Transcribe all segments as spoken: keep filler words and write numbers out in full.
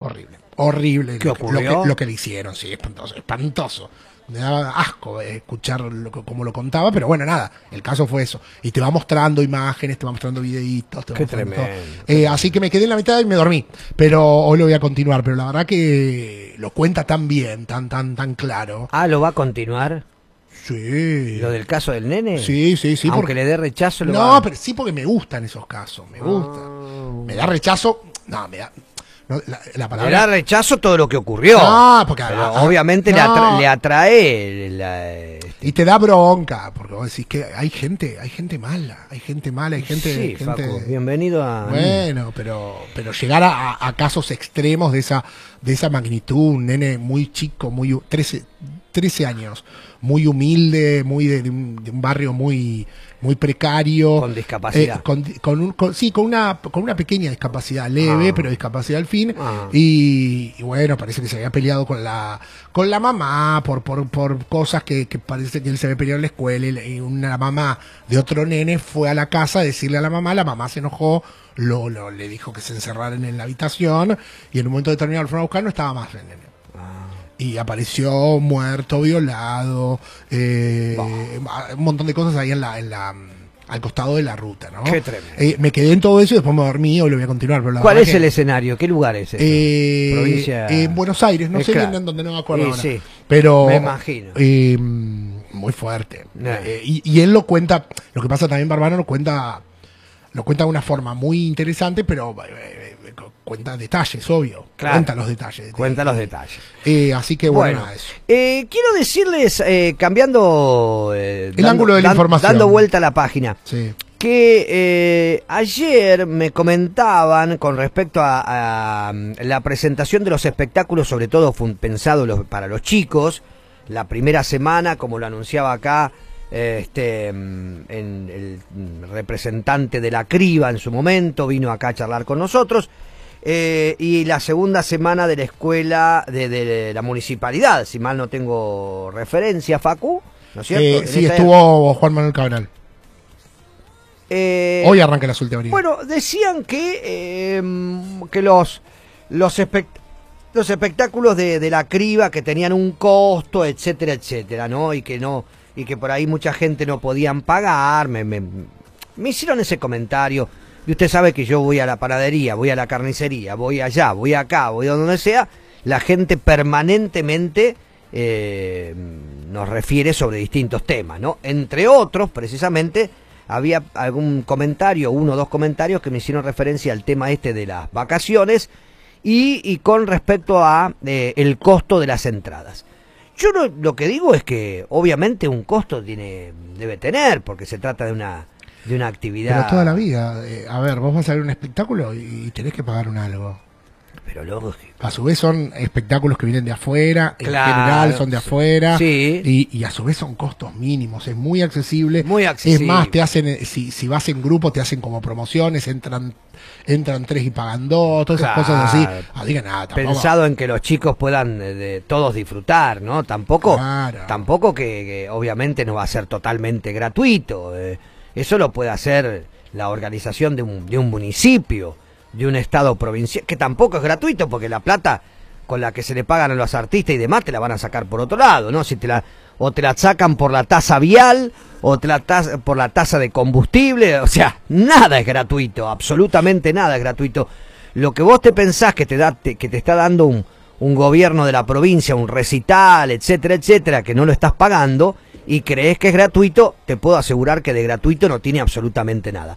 horrible, horrible. ¿Qué lo, ocurrió? Lo que, lo que le hicieron, sí, espantoso, espantoso. Me daba asco eh, escuchar lo, como lo contaba, pero bueno, nada, el caso fue eso. Y te va mostrando imágenes, te va mostrando videitos. Te va Qué mostrando tremendo. todo. Eh, así que me quedé en la mitad y me dormí. Pero hoy lo voy a continuar. Pero la verdad que lo cuenta tan bien, tan, tan, tan claro. Ah, ¿lo va a continuar? Sí. ¿Lo del caso del nene? Sí, sí, sí. Aunque porque... le dé rechazo, lo No, va a... pero sí porque me gustan esos casos, me gusta. Ah. Me da rechazo, no, me da... No, la, la palabra... Le da rechazo todo lo que ocurrió. No, porque pero ah, obviamente no. le, atra le atrae la, este... y te da bronca, porque vos decís que hay gente, hay gente mala, hay gente mala, hay gente... Sí, gente... Facu, bienvenido a... Bueno, pero pero llegar a, a casos extremos de esa de esa magnitud, un nene muy chico, muy trece, trece años, muy humilde, muy de, de, un, de un barrio muy muy precario, con discapacidad, eh, con, con un, con, sí, con una con una pequeña discapacidad leve, ah. pero discapacidad al fin, ah. y, y bueno, parece que se había peleado con la con la mamá por por, por cosas que, que parece que él se había peleado en la escuela, y, y una mamá de otro nene fue a la casa a decirle a la mamá, la mamá se enojó, lo, lo le dijo que se encerraran en la habitación, y en un momento determinado lo fueron a buscar, no estaba más el nene. Y apareció muerto, violado, eh, un montón de cosas ahí en la, en la, al costado de la ruta, ¿no? Qué tremendo. Eh, me quedé en todo eso y después me dormí, hoy lo voy a continuar. Pero la ¿Cuál es que, el escenario? ¿Qué lugar es ese? Eh, Provincia... En Buenos Aires, no es sé claro. bien en dónde, no me acuerdo sí, ahora. Sí, pero me imagino. Eh, muy fuerte. Nah. Eh, y, y él lo cuenta, lo que pasa también, Barbano lo cuenta, lo cuenta de una forma muy interesante, pero... Eh, cuenta detalles, obvio. Claro. Cuenta los detalles. Cuenta los detalles. Eh, así que bueno, bueno eso. Eh, quiero decirles, eh, cambiando... Eh, el dando, ángulo de la dan, información. Dando vuelta a la página. Sí. Que eh, ayer me comentaban con respecto a, a la presentación de los espectáculos, sobre todo pensado los, para los chicos, la primera semana, como lo anunciaba acá, este en el representante de la Criba en su momento, vino acá a charlar con nosotros. Eh, y la segunda semana de la escuela de, de la municipalidad, si mal no tengo referencia, Facu, ¿no es cierto? Eh, sí, estuvo Juan Manuel Cabral. Eh, Hoy arranca la última avenida. Bueno, decían que eh, que los los, espect los espectáculos de, de la Criba que tenían un costo, etcétera, etcétera, ¿no? Y que no y que por ahí mucha gente no podían pagar. Me, me, me hicieron ese comentario. Y usted sabe que yo voy a la panadería, voy a la carnicería, voy allá, voy acá, voy a donde sea. La gente permanentemente eh, nos refiere sobre distintos temas, ¿no? Entre otros, precisamente, había algún comentario, uno o dos comentarios que me hicieron referencia al tema este de las vacaciones y, y con respecto a eh, el costo de las entradas. Yo lo, lo que digo es que obviamente un costo tiene debe tener, porque se trata de una... de una actividad. Pero toda la vida, eh, a ver, vos vas a ver un espectáculo y tenés que pagar un algo. Pero luego... A su vez son espectáculos que vienen de afuera, claro, en general son de afuera, sí. y, y a su vez son costos mínimos, es muy accesible. Muy accesible. Es más, te hacen, si, si vas en grupo, te hacen como promociones, entran entran tres y pagan dos, todas esas claro. cosas así. Así que nada, tampoco... Pensado en que los chicos puedan de, de todos disfrutar, ¿no? Tampoco, claro. tampoco que, que obviamente no va a ser totalmente gratuito. Eh, eso lo puede hacer la organización de un, de un municipio, de un estado provincial, que tampoco es gratuito, porque la plata con la que se le pagan a los artistas y demás te la van a sacar por otro lado, ¿no? Si te la, o te la sacan por la tasa vial, o te la tasa, por la tasa de combustible, o sea, nada es gratuito, absolutamente nada es gratuito. Lo que vos te pensás que te da, te, que te está dando un, un gobierno de la provincia, un recital, etcétera, etcétera, que no lo estás pagando y crees que es gratuito, te puedo asegurar que de gratuito no tiene absolutamente nada.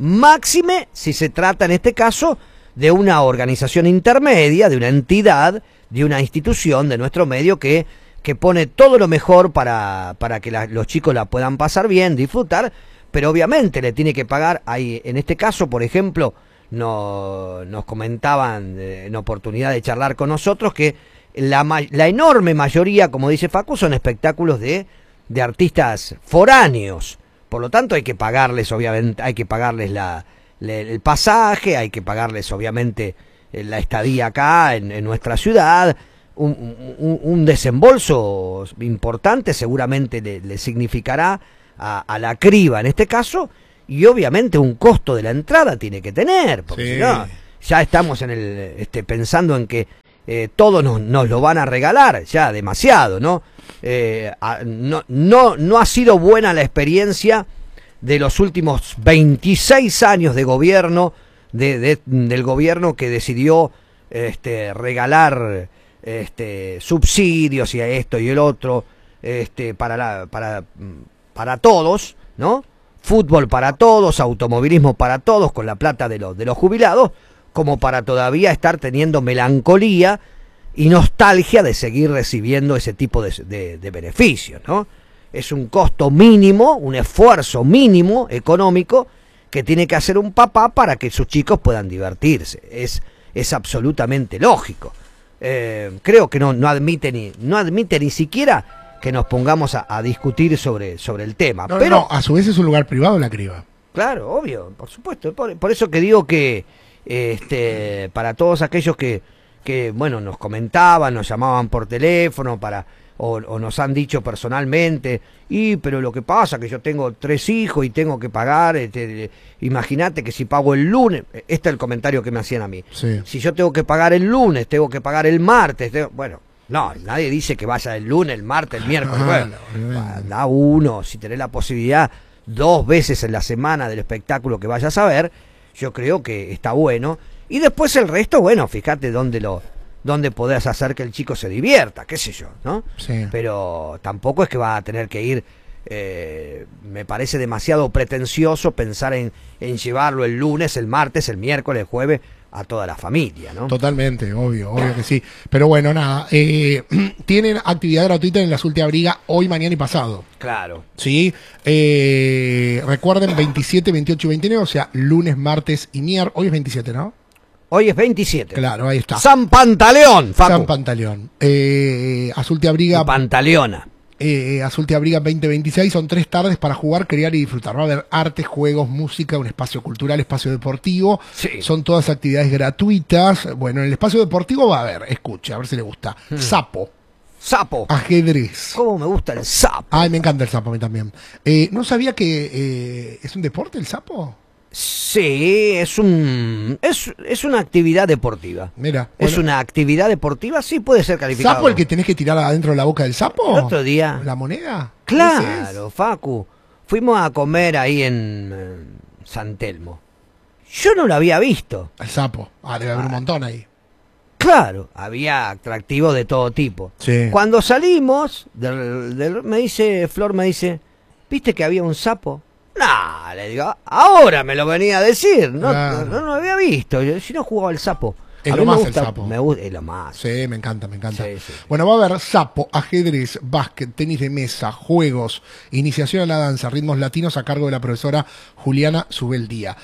Máxime si se trata en este caso de una organización intermedia, de una entidad, de una institución de nuestro medio que, que pone todo lo mejor para, para que la, los chicos la puedan pasar bien, disfrutar, pero obviamente le tiene que pagar. Ahí, en este caso, por ejemplo, no, nos comentaban eh, en oportunidad de charlar con nosotros que la, la enorme mayoría, como dice Facu, son espectáculos de, de artistas foráneos. Por lo tanto hay que pagarles, obviamente, hay que pagarles la, la, el pasaje, hay que pagarles obviamente la estadía acá en, en nuestra ciudad, un, un, un desembolso importante seguramente le, le significará a, a la Criba en este caso, y obviamente un costo de la entrada tiene que tener, porque sí. si no, ya estamos en el, este, pensando en que eh, todos nos, nos lo van a regalar, ya demasiado, ¿no? Eh, a, no, no, no ha sido buena la experiencia de los últimos veintiséis años de gobierno, de, de, del gobierno que decidió este, regalar este, subsidios y a esto y el otro, este, para, la, para, para todos, ¿no? Fútbol para todos, automovilismo para todos, con la plata de los, de los jubilados, como para todavía estar teniendo melancolía y nostalgia de seguir recibiendo ese tipo de, de, de beneficios, ¿no? Es un costo mínimo, un esfuerzo mínimo económico que tiene que hacer un papá para que sus chicos puedan divertirse. Es, es absolutamente lógico. Eh, creo que no, no admite ni, no admite ni siquiera que nos pongamos a, a discutir sobre, sobre el tema. No, Pero no, a su vez es un lugar privado la criba. Claro, obvio, por supuesto. Por, por eso que digo que este, para todos aquellos que, que, bueno, nos comentaban, nos llamaban por teléfono para o, o nos han dicho personalmente, y pero lo que pasa que yo tengo tres hijos y tengo que pagar, este, imagínate que si pago el lunes, este es el comentario que me hacían a mí, Sí. si yo tengo que pagar el lunes, tengo que pagar el martes, tengo, bueno, no, nadie dice que vaya el lunes, el martes, el miércoles, Ah, bueno, no, da uno, si tenés la posibilidad dos veces en la semana del espectáculo que vayas a ver, yo creo que está bueno. Y después el resto, bueno, fíjate dónde lo dónde podés hacer que el chico se divierta, qué sé yo, ¿no? Sí. Pero tampoco es que va a tener que ir, eh, me parece demasiado pretencioso pensar en, en llevarlo el lunes, el martes, el miércoles, el jueves, a toda la familia, ¿no? Totalmente, obvio, obvio que sí. Pero bueno, nada, eh, tienen actividad gratuita en la Azul Abriga hoy, mañana y pasado. Claro. Sí, eh, recuerden veintisiete, veintiocho y veintinueve, o sea, lunes, martes y miércoles. Hoy es veintisiete, ¿no? Hoy es veintisiete. Claro, ahí está. San Pantaleón, Facu. San Pantaleón. Eh, Azul Abriga. Pantaleona. Eh, Azul Abriga veinte veintiséis, son tres tardes para jugar, crear y disfrutar. Va a haber arte, juegos, música, un espacio cultural, espacio deportivo. Sí. Son todas actividades gratuitas. Bueno, en el espacio deportivo va a haber, escuche, a ver si le gusta. Hmm. Sapo, Sapo. ajedrez. ¿Cómo me gusta el sapo? Ay, me encanta el sapo a mí también. Eh, ¿No sabía que eh, es un deporte el sapo? Sí, es un es, es una actividad deportiva. Mira. Es bueno, una actividad deportiva, sí puede ser calificado. ¿Sapo el que tenés que tirar adentro de la boca del sapo? El otro día. ¿La moneda? ¿Ese Claro, Facu. Fuimos a comer ahí en eh, San Telmo. Yo no lo había visto. es? El sapo. Ah, debe haber un montón ahí. Claro, había atractivos de todo tipo. Sí. Cuando salimos, del, del- me dice, Flor me dice, ¿viste que había un sapo? No, le digo, ahora me lo venía a decir, no, Claro. no, no lo había visto, yo, si no jugaba el sapo. Es A lo mí me más el gusta, sapo. Me gusta, es lo más. Sí, me encanta, me encanta. Sí, sí, sí. Bueno, va a haber sapo, ajedrez, básquet, tenis de mesa, juegos, iniciación a la danza, ritmos latinos a cargo de la profesora Juliana Subeldía.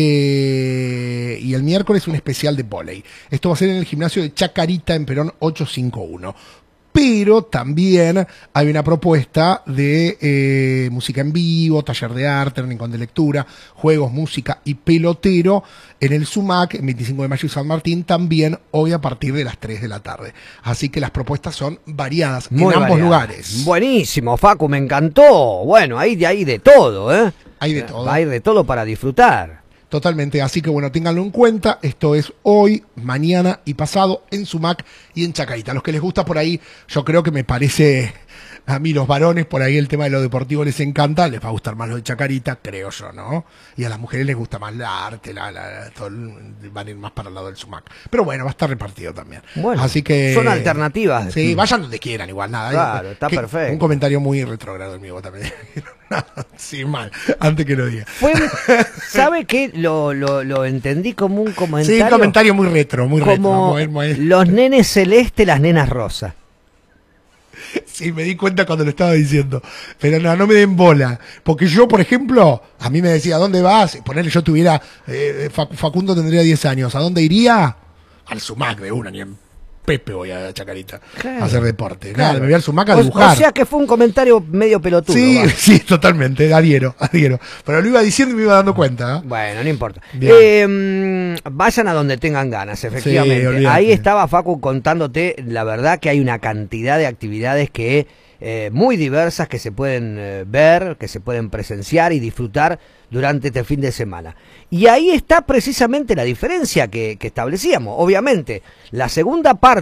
Eh, y el miércoles un especial de vóley. Esto va a ser en el gimnasio de Chacarita en Perón ochocientos cincuenta y uno. Pero también hay una propuesta de eh, música en vivo, taller de arte, rincón de lectura, juegos, música y pelotero en el SUMAC, en veinticinco de mayo y San Martín, también hoy a partir de las tres de la tarde. Así que las propuestas son variadas Muy en ambos variado. lugares. Buenísimo, Facu, me encantó. Bueno, ahí de ahí de todo, ¿eh? Hay de todo. Hay de todo para disfrutar. Totalmente, así que bueno, ténganlo en cuenta. Esto es hoy, mañana y pasado en Sumac y en Chacarita. A los que les gusta por ahí, yo creo que me parece, a mí los varones, por ahí el tema de lo deportivo les encanta, les va a gustar más lo de Chacarita, creo yo, ¿no? Y a las mujeres les gusta más la arte, la, la, todo el- van a ir más para el lado del Sumac. Pero bueno, va a estar repartido también. Bueno, así que son alternativas. Sí, vayan donde quieran, igual, nada. Claro, eh, está que- perfecto. Un comentario muy retrógrado el mío también. Sí, mal, antes que lo diga. Fue, ¿sabe qué? Lo, lo, lo entendí como un Sí, comentario. un comentario muy retro, muy retro. como muy- muy- los nenes celeste, las nenas rosa. Sí, me di cuenta cuando lo estaba diciendo. Pero no, no me den bola. Porque yo, por ejemplo, a mí me decía, ¿a dónde vas? Ponerle yo tuviera, eh, Fac- Facundo tendría diez años. ¿A dónde iría? Al Sumac de una, ni en Pepe voy a Chacarita Claro. a hacer deporte. Claro. Nada, me voy al Sumac a O- dibujar. O, sea que fue un comentario medio pelotudo. sí, va. sí, totalmente, adhiero, adhiero. Pero lo iba diciendo y me iba dando cuenta. ¿eh? Bueno, no importa. Bien. Eh, mm, vayan a donde tengan ganas, efectivamente. olvídate. Ahí estaba Facu contándote, la verdad que hay una cantidad de actividades que eh, muy diversas que se pueden eh, ver, que se pueden presenciar y disfrutar durante este fin de semana. Y ahí está precisamente la diferencia que, que establecíamos. Obviamente, la segunda parte